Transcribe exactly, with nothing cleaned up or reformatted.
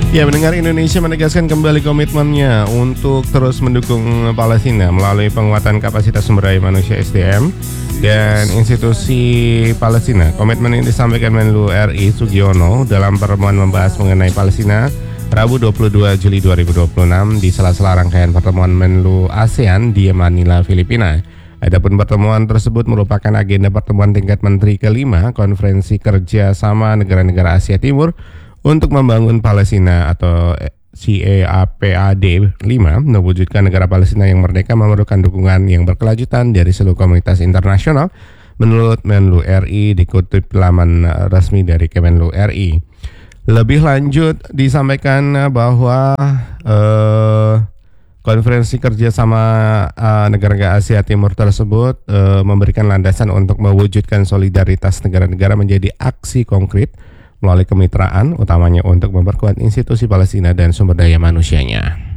Ya, mendengar Indonesia menegaskan kembali komitmennya untuk terus mendukung Palestina melalui penguatan kapasitas sumber daya manusia S D M dan institusi Palestina. Komitmen ini disampaikan Menlu R I Sugiono dalam pertemuan membahas mengenai Palestina Rabu dua puluh dua Juli dua ribu dua puluh enam di sela-sela rangkaian pertemuan Menlu ASEAN di Manila, Filipina. Adapun pertemuan tersebut merupakan agenda pertemuan tingkat menteri kelima Konferensi Kerja Sama Negara-Negara Asia Timur untuk membangun Palestina atau C A P A D lima, mewujudkan negara Palestina yang merdeka memerlukan dukungan yang berkelanjutan dari seluruh komunitas internasional, menurut Menlu R I dikutip laman resmi dari Kemenlu R I. Lebih lanjut disampaikan bahwa eh, konferensi kerjasama uh, negara-negara Asia Timur tersebut uh, memberikan landasan untuk mewujudkan solidaritas negara-negara menjadi aksi konkret melalui kemitraan, utamanya untuk memperkuat institusi Palestina dan sumber daya manusianya.